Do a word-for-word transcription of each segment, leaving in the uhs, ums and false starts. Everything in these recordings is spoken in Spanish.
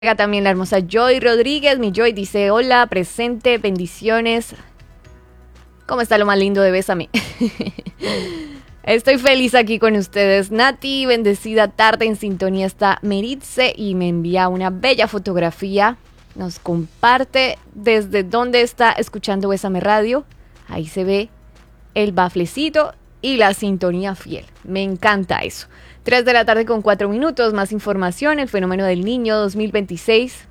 Llega también la hermosa Joy Rodríguez. Mi Joy dice, hola, presente, bendiciones. ¿Cómo está lo más lindo de Bésame? Estoy feliz aquí con ustedes. Nati, bendecida tarde, en sintonía está Meritze y me envía una bella fotografía. Nos comparte desde dónde está escuchando Bésame Radio. Ahí se ve el baflecito y la sintonía fiel. Me encanta eso. tres de la tarde con cuatro minutos. Más información. El fenómeno del Niño dos mil veintiséis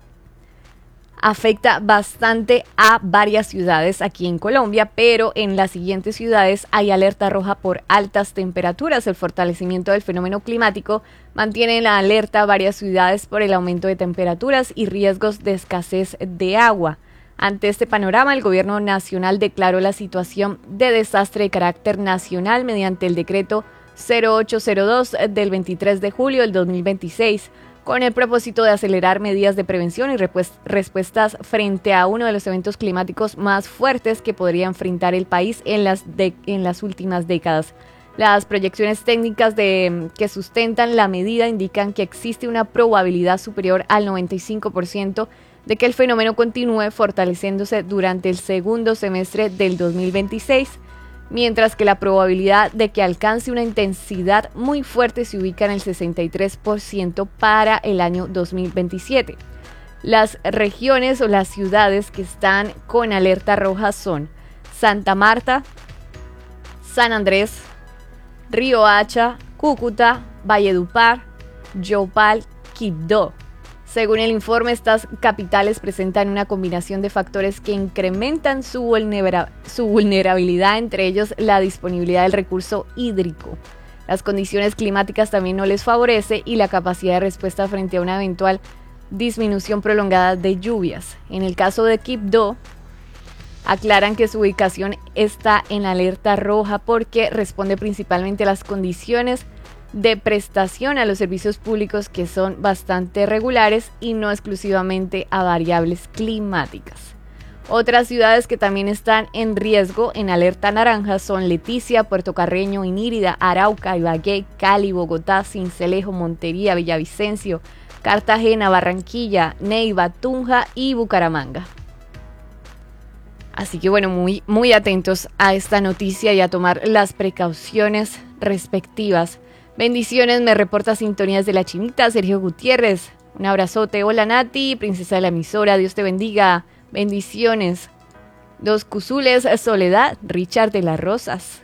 afecta bastante a varias ciudades aquí en Colombia, pero en las siguientes ciudades hay alerta roja por altas temperaturas. El fortalecimiento del fenómeno climático mantiene en la alerta varias ciudades por el aumento de temperaturas y riesgos de escasez de agua. Ante este panorama, el gobierno nacional declaró la situación de desastre de carácter nacional mediante el decreto cero ocho cero dos del veintitrés de julio del dos mil veintiséis, con el propósito de acelerar medidas de prevención y respuestas frente a uno de los eventos climáticos más fuertes que podría enfrentar el país en las, de, en las últimas décadas. Las proyecciones técnicas de, que sustentan la medida indican que existe una probabilidad superior al noventa y cinco por ciento de que el fenómeno continúe fortaleciéndose durante el segundo semestre del dos mil veintiséis, mientras que la probabilidad de que alcance una intensidad muy fuerte se ubica en el sesenta y tres por ciento para el año dos mil veintisiete. Las regiones o las ciudades que están con alerta roja son Santa Marta, San Andrés, Riohacha, Cúcuta, Valledupar, Yopal, Quibdó. Según el informe, estas capitales presentan una combinación de factores que incrementan su, vulnera- su vulnerabilidad, entre ellos la disponibilidad del recurso hídrico. Las condiciones climáticas también no les favorece y la capacidad de respuesta frente a una eventual disminución prolongada de lluvias. En el caso de Quibdó, aclaran que su ubicación está en alerta roja porque responde principalmente a las condiciones de prestación a los servicios públicos que son bastante regulares y no exclusivamente a variables climáticas. Otras ciudades que también están en riesgo en alerta naranja son Leticia, Puerto Carreño, Inírida, Arauca, Ibagué, Cali, Bogotá, Sincelejo, Montería, Villavicencio, Cartagena, Barranquilla, Neiva, Tunja y Bucaramanga. Así que bueno, muy, muy atentos a esta noticia y a tomar las precauciones respectivas. Bendiciones, me reporta sintonías de la Chinita, Sergio Gutiérrez. Un abrazote. Hola Nati, princesa de la emisora, Dios te bendiga. Bendiciones. Dos Cuzules, Soledad, Richard de las Rosas.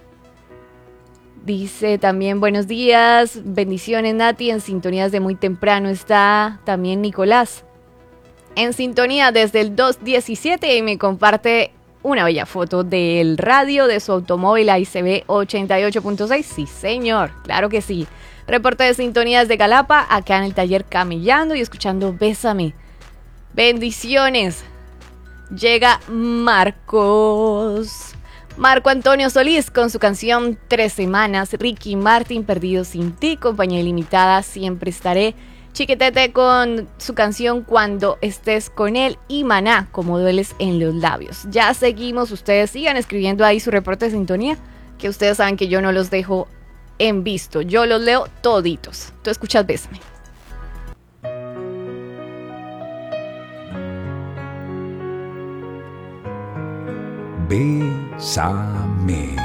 Dice también buenos días, bendiciones Nati, en sintonías de muy temprano está también Nicolás. En sintonía desde el dos diecisiete y me comparte una bella foto del radio de su automóvil, ahí se ve ochenta y ocho punto seis, sí señor, claro que sí. Reporte de sintonías de Galapa, acá en el taller camellando y escuchando Bésame. Bendiciones. Llega Marcos. Marco Antonio Solís con su canción Tres Semanas, Ricky Martin, Perdido Sin Ti, Compañía Ilimitada, Siempre Estaré, Chiquetete con su canción Cuando Estés Con Él y Maná, Como Dueles en los Labios. Ya seguimos, ustedes sigan escribiendo ahí su reporte de sintonía, que ustedes saben que yo no los dejo en visto, yo los leo toditos. Tú escuchas Bésame. Bésame.